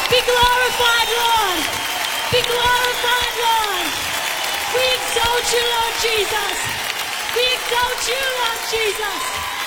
Be glorified, Lord. Be glorified, Lord. We exalt you, Lord Jesus. We exalt you, Lord Jesus.